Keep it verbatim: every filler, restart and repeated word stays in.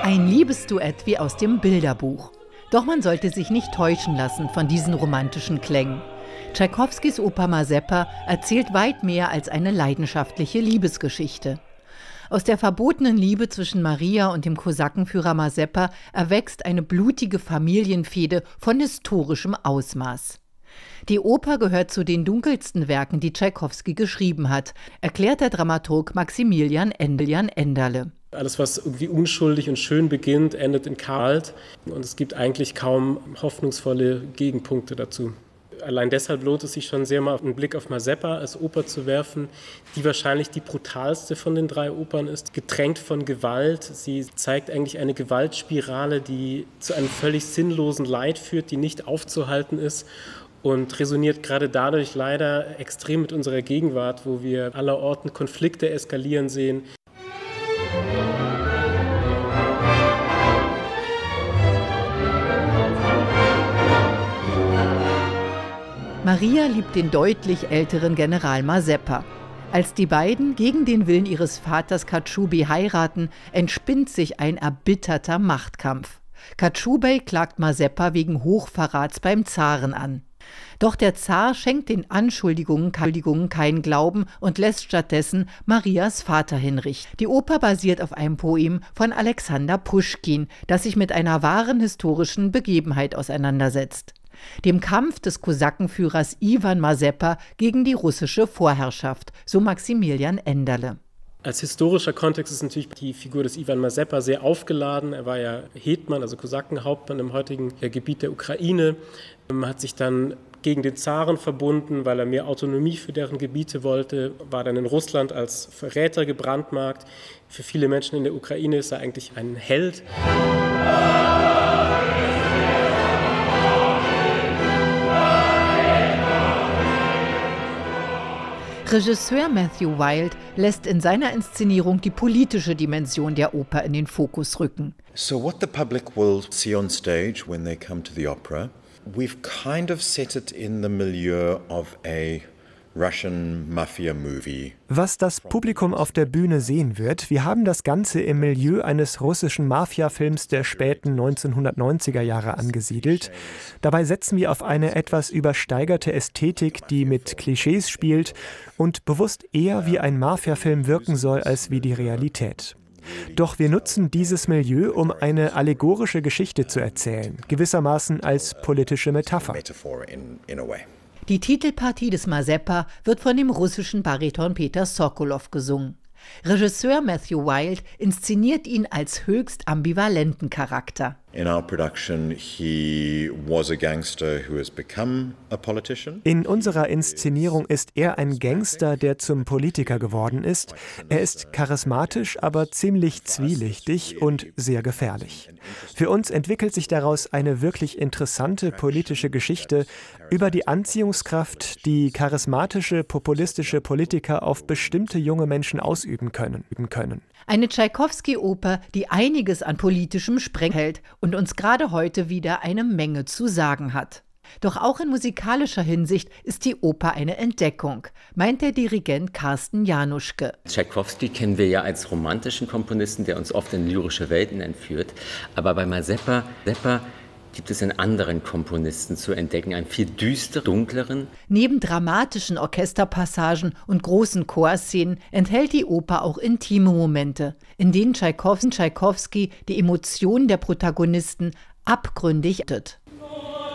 Ein Liebesduett wie aus dem Bilderbuch. Doch man sollte sich nicht täuschen lassen von diesen romantischen Klängen. Tschaikowskis Oper Mazeppa erzählt weit mehr als eine leidenschaftliche Liebesgeschichte. Aus der verbotenen Liebe zwischen Maria und dem Kosakenführer Mazeppa erwächst eine blutige Familienfehde von historischem Ausmaß. Die Oper gehört zu den dunkelsten Werken, die Tschaikowski geschrieben hat, erklärt der Dramaturg Maximilian Enderle. Alles, was irgendwie unschuldig und schön beginnt, endet in kalt. Und es gibt eigentlich kaum hoffnungsvolle Gegenpunkte dazu. Allein deshalb lohnt es sich schon sehr, mal einen Blick auf Mazeppa als Oper zu werfen, die wahrscheinlich die brutalste von den drei Opern ist, getränkt von Gewalt. Sie zeigt eigentlich eine Gewaltspirale, die zu einem völlig sinnlosen Leid führt, die nicht aufzuhalten ist und resoniert gerade dadurch leider extrem mit unserer Gegenwart, wo wir allerorten Konflikte eskalieren sehen. Maria liebt den deutlich älteren General Mazeppa. Als die beiden gegen den Willen ihres Vaters Katschubi heiraten, entspinnt sich ein erbitterter Machtkampf. Katschubi klagt Mazeppa wegen Hochverrats beim Zaren an. Doch der Zar schenkt den Anschuldigungen keinen Glauben und lässt stattdessen Marias Vater hinrichten. Die Oper basiert auf einem Poem von Alexander Puschkin, das sich mit einer wahren historischen Begebenheit auseinandersetzt: dem Kampf des Kosakenführers Iwan Mazeppa gegen die russische Vorherrschaft, so Maximilian Enderle. Als historischer Kontext ist natürlich die Figur des Iwan Mazeppa sehr aufgeladen. Er war ja Hetman, also Kosakenhauptmann im heutigen Gebiet der Ukraine. Er hat sich dann gegen den Zaren verbunden, weil er mehr Autonomie für deren Gebiete wollte, war dann in Russland als Verräter gebrandmarkt. Für viele Menschen in der Ukraine ist er eigentlich ein Held. Regisseur Matthew Wilde lässt in seiner Inszenierung die politische Dimension der Oper in den Fokus rücken. So what the public will see on stage when they come to the opera, we've kind of set it in the milieu of a Russian mafia movie. Was das Publikum auf der Bühne sehen wird, wir haben das Ganze im Milieu eines russischen Mafia-Films der späten neunzehnhundertneunziger Jahre angesiedelt. Dabei setzen wir auf eine etwas übersteigerte Ästhetik, die mit Klischees spielt und bewusst eher wie ein Mafia-Film wirken soll als wie die Realität. Doch wir nutzen dieses Milieu, um eine allegorische Geschichte zu erzählen, gewissermaßen als politische Metapher. Die Titelpartie des Mazeppa wird von dem russischen Bariton Peter Sokolow gesungen. Regisseur Matthew Wilde inszeniert ihn als höchst ambivalenten Charakter. In our production, he was a gangster who has become a politician. In unserer Inszenierung ist er ein Gangster, der zum Politiker geworden ist. Er ist charismatisch, aber ziemlich zwielichtig und sehr gefährlich. Für uns entwickelt sich daraus eine wirklich interessante politische Geschichte über die Anziehungskraft, die charismatische, populistische Politiker auf bestimmte junge Menschen ausüben können. können. Eine Tschaikowski-Oper, die einiges an politischem Spreng hält und uns gerade heute wieder eine Menge zu sagen hat. Doch auch in musikalischer Hinsicht ist die Oper eine Entdeckung, meint der Dirigent Carsten Januschke. Tschaikowski kennen wir ja als romantischen Komponisten, der uns oft in lyrische Welten entführt. Aber bei Mazeppa gibt es in anderen Komponisten zu entdecken, einen viel düsteren, dunkleren. Neben dramatischen Orchesterpassagen und großen Chorszenen enthält die Oper auch intime Momente, in denen Tschaikowski die Emotionen der Protagonisten abgründig